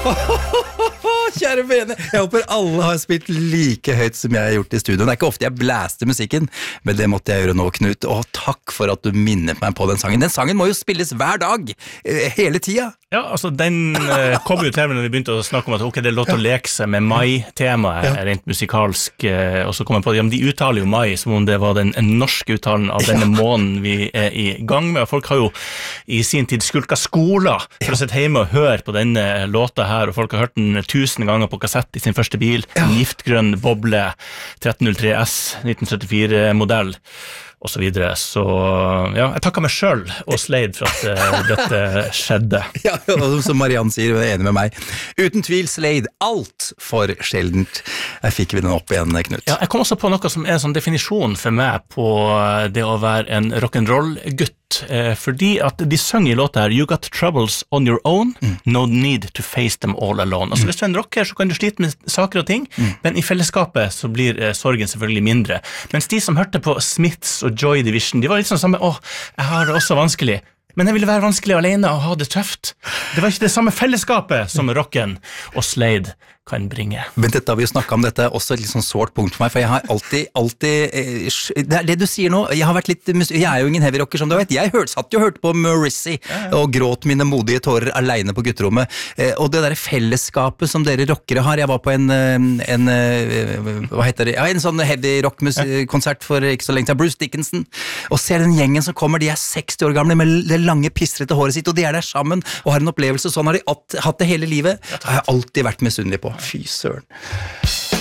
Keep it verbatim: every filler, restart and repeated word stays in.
Kjære vene, jeg håper alle har spilt like høyt som jeg har gjort i studio. Det er ikke ofte jeg blæste musikken, men det måtte jeg gjøre nå, Knut. Og takk for at du minnet meg på den sangen. Den sangen må jo spilles hver dag, hele tida. Ja, altså den eh, kom jo til når vi begynte å snakke om at ok, det er lov til å leke seg med mai-temaet, ja. Rent musikalsk, eh, og så kom jeg på, ja, men de uttaler jo mai som om det var den norske uttalen av denne ja. Måneden vi er i gang med, og folk har jo i sin tid skulka skoler for ja. Å sitte hjemme og høre på denne låta her, og folk har hørt den tusen ganger på kassett i sin første bil, ja. En giftgrønn boble, tretten null tre S, nitten syttifire-modell, og så videre. Så ja, jeg takker meg selv og Slade for at uh, dette skjedde. Ja, og som Marianne sier, hun er enig med meg. Uten tvil, Slade, alt for sjeldent. Jeg fikk vi den opp igjen, Knut. Ja, jeg kom også på noe som er en sånn definisjon for meg på det å være en rock'n'roll-gutt, eh, fordi at de synger i låta her, You got troubles on your own, mm. no need to face them all alone. Altså mm. hvis du er en rocker, så kan du slite med saker og ting, mm. men i fellesskapet så blir eh, sorgen selvfølgelig mindre. Mens de som hørte på Smiths og Joy Division, de var litt sånn samme, åh, jeg har det også vanskelig, men jeg ville være vanskelig alene og ha det tøft. Det var ikke det samme fellesskapet som rocken og Slade kan bringe. Men dette har vi jo snakket om, dette er også et litt sånn sårt punkt for meg, for jeg har alltid, alltid, det er det du sier nå, jeg har vært litt, jeg er jo ingen heavy rocker som du vet, jeg hørte, satt jo og hørte på Morrissey, ja, ja. Og gråt mine modige tårer alene på gutterommet, og det der fellesskapet som dere rockere har, jeg var på en, en hva heter det, ja, en sånn heavy rock-konsert for ikke så lenge siden, Bruce Dickinson, og ser den gjengen som kommer, de er seksti år gamle med det lange pistrete håret sitt, og de er der sammen, og har en opplevelse, sånn har de hatt det hele livet, det har jeg alltid vært misunnelig på. Fy søren.